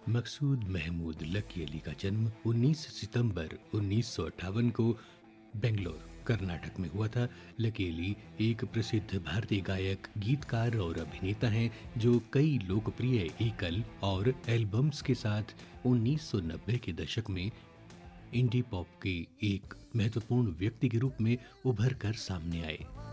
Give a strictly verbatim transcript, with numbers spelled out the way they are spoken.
मकसूद Mahmood lucky Ali का जन्म उन्नीस सितंबर उन्नीस सौ अट्ठावन को बेंगलोर कर्नाटक में हुआ था। लकी अली एक प्रसिद्ध भारतीय गायक, गीतकार और अभिनेता हैं जो कई लोकप्रिय एकल और एल्बम्स के साथ उन्नीस सौ नब्बे के दशक में इंडी पॉप के एक महत्वपूर्ण व्यक्ति के रूप में उभर कर सामने आए।